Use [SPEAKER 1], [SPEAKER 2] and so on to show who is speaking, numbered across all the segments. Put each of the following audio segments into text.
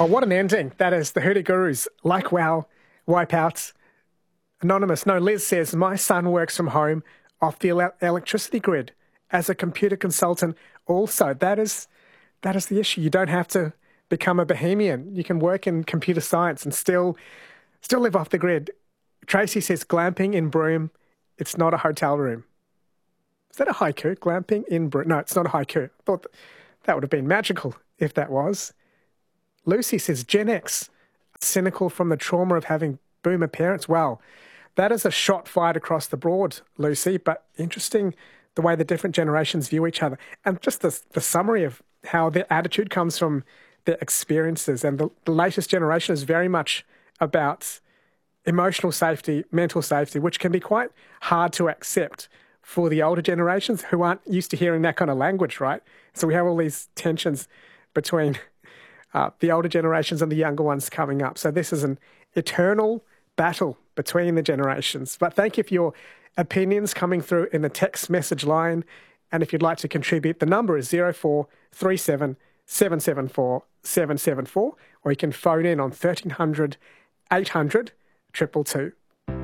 [SPEAKER 1] Oh, what an ending. That is the Hoodoo Gurus. Like wow, wipeouts. Anonymous. No, Liz says, my son works from home off the electricity grid as a computer consultant also. That is the issue. You don't have to become a bohemian. You can work in computer science and still live off the grid. Tracy says, glamping in Broome, it's not a hotel room. Is that a haiku? Glamping in Broome? No, it's not a haiku. I thought that would have been magical if that was. Lucy says, Gen X, cynical from the trauma of having boomer parents. Wow, that is a shot fired across the board, Lucy, but interesting the way the different generations view each other. And just the summary of how their attitude comes from their experiences. And the latest generation is very much about emotional safety, mental safety, which can be quite hard to accept for the older generations who aren't used to hearing that kind of language, right? So we have all these tensions between the older generations and the younger ones coming up. So this is an eternal battle between the generations. But thank you for your opinions coming through in the text message line. And if you'd like to contribute, the number is 0437 774 774, or you can phone in on 1300 800 222.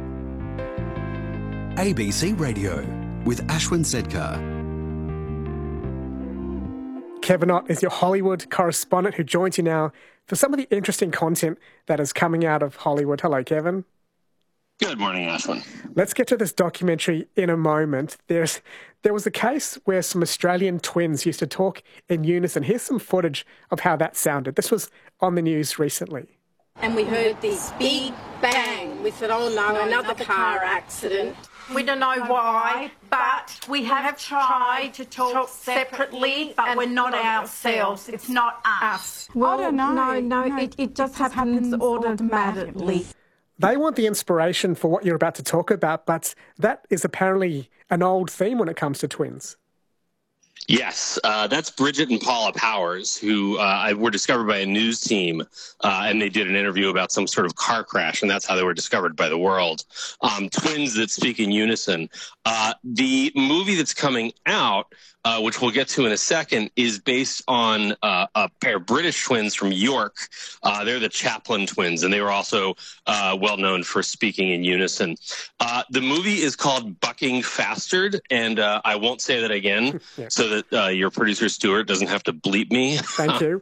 [SPEAKER 2] ABC Radio with Ashwin Sedkar.
[SPEAKER 1] Kevin Ott is your Hollywood correspondent who joins you now for some of the interesting content that is coming out of Hollywood. Hello, Kevin.
[SPEAKER 3] Good morning, Ashwin.
[SPEAKER 1] Let's get to this documentary in a moment. There was a case where some Australian twins used to talk in unison. Here's some footage of how that sounded. This was on the news recently.
[SPEAKER 4] And we heard this big bang. We said, oh no, another car accident.
[SPEAKER 5] We don't know why, but we have tried to talk separately, but we're not ourselves. It's not us.
[SPEAKER 4] Well, I don't know. No, it just happens automatically.
[SPEAKER 1] They want the inspiration for what you're about to talk about, but that is apparently an old theme when it comes to twins.
[SPEAKER 3] Yes, that's Bridget and Paula Powers, who were discovered by a news team, and they did an interview about some sort of car crash, and that's how they were discovered by the world. Twins that speak in unison. The movie that's coming out, which we'll get to in a second, is based on a pair of British twins from York. They're the Chaplin twins, and they were also well known for speaking in unison. The movie is called Bucking Fastard, and I won't say that again so that your producer, Stuart, doesn't have to bleep me.
[SPEAKER 1] Thank you.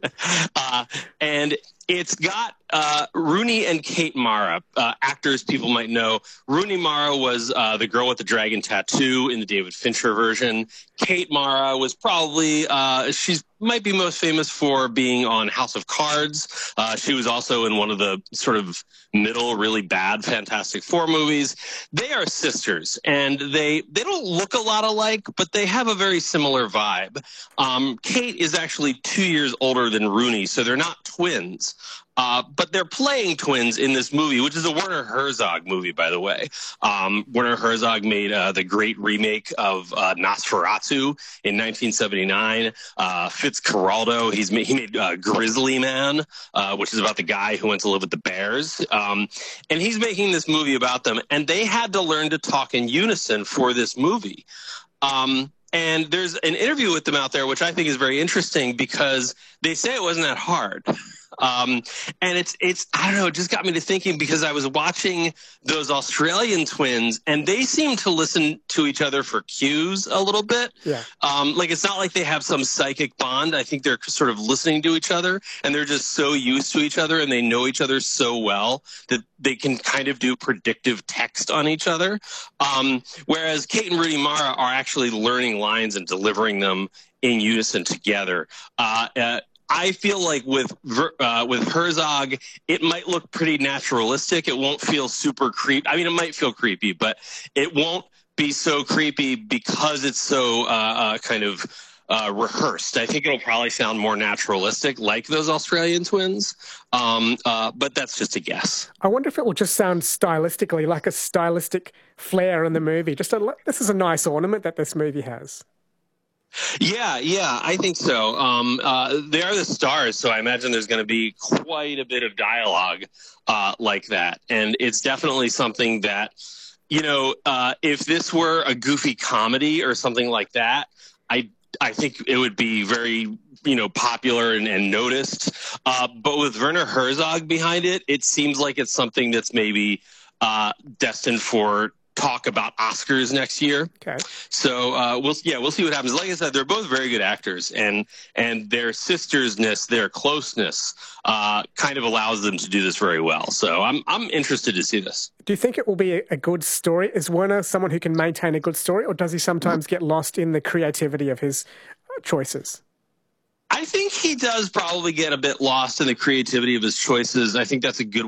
[SPEAKER 3] And it's got Rooney and Kate Mara, actors people might know. Rooney Mara was the girl with the dragon tattoo in the David Fincher version. Kate Mara was probably, she might be most famous for being on House of Cards. She was also in one of the sort of middle, really bad Fantastic Four movies. They are sisters, and they don't look a lot alike, but they have a very similar vibe. Kate is actually 2 years older than Rooney, so they're not twins. But they're playing twins in this movie, which is a Werner Herzog movie, by the way. Werner Herzog made the great remake of Nosferatu in 1979. Fitzcarraldo, he made Grizzly Man, which is about the guy who went to live with the bears. And he's making this movie about them. And they had to learn to talk in unison for this movie. And there's an interview with them out there, which I think is very interesting because they say it wasn't that hard. And it's I don't know, it just got me to thinking because I was watching those Australian twins and they seem to listen to each other for cues a little bit.
[SPEAKER 1] Yeah.
[SPEAKER 3] Like it's not like they have some psychic bond. I think they're sort of listening to each other and they're just so used to each other and they know each other so well that they can kind of do predictive text on each other. Whereas Kate and Rooney Mara are actually learning lines and delivering them in unison together. I feel like with Herzog, it might look pretty naturalistic. It won't feel super creepy. I mean, it might feel creepy, but it won't be so creepy because it's so kind of rehearsed. I think it'll probably sound more naturalistic, like those Australian twins. But that's just a guess.
[SPEAKER 1] I wonder if it will just sound stylistically like a stylistic flair in the movie. This is a nice ornament that this movie has.
[SPEAKER 3] Yeah, I think so. They are the stars, so I imagine there's going to be quite a bit of dialogue like that. And it's definitely something that, you know, if this were a goofy comedy or something like that, I I think it would be very, popular and noticed. But with Werner Herzog behind it, it seems like it's something that's maybe destined for talk about Oscars next year.
[SPEAKER 1] Okay.
[SPEAKER 3] So we'll see what happens. Like I said, they're both very good actors, and their sistersness, their closeness, kind of allows them to do this very well. So I'm interested to see this.
[SPEAKER 1] Do you think it will be a good story? Is Werner someone who can maintain a good story, or does he sometimes get lost in the creativity of his choices?
[SPEAKER 3] I think he does probably get a bit lost in the creativity of his choices. I think that's a good